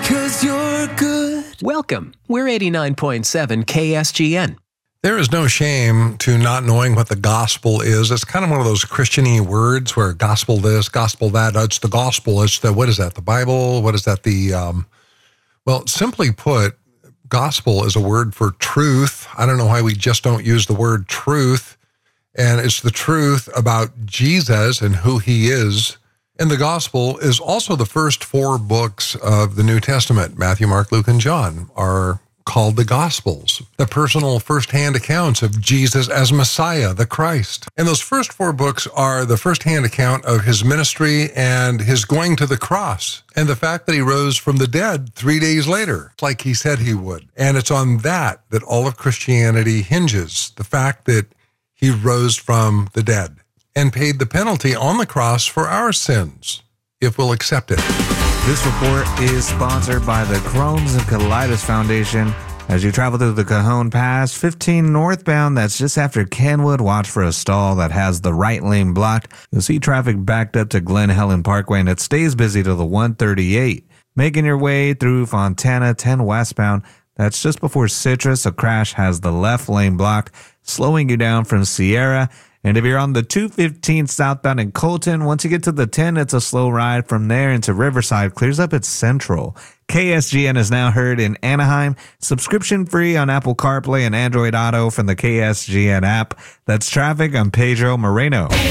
'cause you're good. Welcome. We're 89.7 KSGN. There is no shame to not knowing what the gospel is. It's kind of one of those Christian-y words where gospel this, gospel that. It's the gospel. It's the, what is that? The Bible? What is that? Well, simply put, gospel is a word for truth. I don't know why we just don't use the word truth. And it's the truth about Jesus and who he is. And the gospel is also the first 4 books of the New Testament. Matthew, Mark, Luke, and John are called the Gospels, the personal firsthand accounts of Jesus as Messiah, the Christ. And those first 4 books are the firsthand account of his ministry and his going to the cross and the fact that he rose from the dead 3 days later, like he said he would. And it's on that all of Christianity hinges, the fact that he rose from the dead and paid the penalty on the cross for our sins, if we'll accept it. This report is sponsored by the Crohn's and Colitis Foundation. As you travel through the Cajon Pass, 15 northbound, that's just after Kenwood, watch for a stall that has the right lane blocked. You'll see traffic backed up to Glen Helen Parkway, and it stays busy to the 138. Making your way through Fontana, 10 westbound, that's just before Citrus. A crash has the left lane blocked, slowing you down from Sierra. And if you're on the 215 southbound in Colton, once you get to the 10, it's a slow ride. From there into Riverside, clears up at Central. KSGN is now heard in Anaheim. Subscription free on Apple CarPlay and Android Auto from the KSGN app. That's traffic. I'm Pedro Moreno.